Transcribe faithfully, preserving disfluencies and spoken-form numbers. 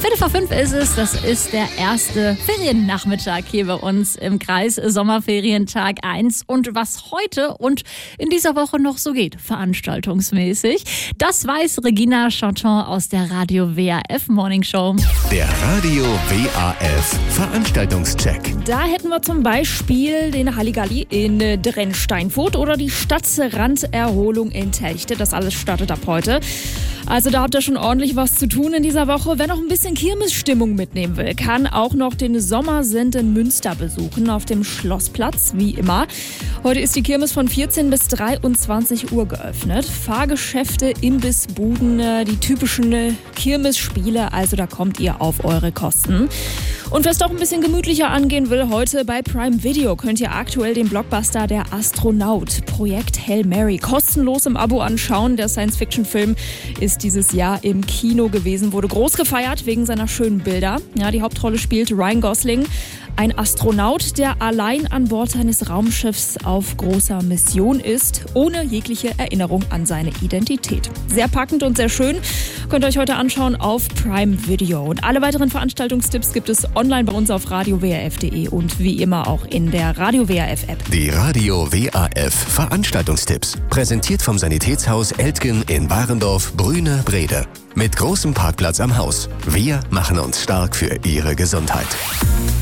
Viertel vor fünf ist es, das ist der erste Feriennachmittag hier bei uns im Kreis, Sommerferientag eins. Und was heute und in dieser Woche noch so geht, veranstaltungsmäßig, das weiß Regina Chanton aus der Radio W A F Morning Show. Der Radio W A F Veranstaltungscheck. Da hätten wir zum Beispiel den Halligalli in Drensteinfurt oder die Stadtranderholung in Telchte. Das alles startet ab heute. Also da habt ihr schon ordentlich was zu tun in dieser Woche. Wer noch ein bisschen Kirmesstimmung mitnehmen will, kann auch noch den Sommersend in Münster besuchen auf dem Schlossplatz, wie immer. Heute ist die Kirmes von vierzehn bis dreiundzwanzig Uhr geöffnet. Fahrgeschäfte, Imbissbuden, die typischen Kirmesspiele, also da kommt ihr auf eure Kosten. Und wer es doch ein bisschen gemütlicher angehen will, heute bei Prime Video könnt ihr aktuell den Blockbuster Der Astronaut, Projekt Hail Mary, kostenlos im Abo anschauen. Der Science-Fiction-Film ist dieses Jahr im Kino gewesen, wurde groß gefeiert wegen seiner schönen Bilder. Ja, die Hauptrolle spielt Ryan Gosling, ein Astronaut, der allein an Bord seines Raumschiffs auf großer Mission ist, ohne jegliche Erinnerung an seine Identität. Sehr packend und sehr schön. Könnt ihr euch heute anschauen auf Prime Video. Und alle weiteren Veranstaltungstipps gibt es online bei uns auf radio w a f punkt de und wie immer auch in der Radio W A F App. Die Radio W A F Veranstaltungstipps. Präsentiert vom Sanitätshaus Eltgen in Warendorf, Brüne, Brede. Mit großem Parkplatz am Haus. Wir machen uns stark für Ihre Gesundheit.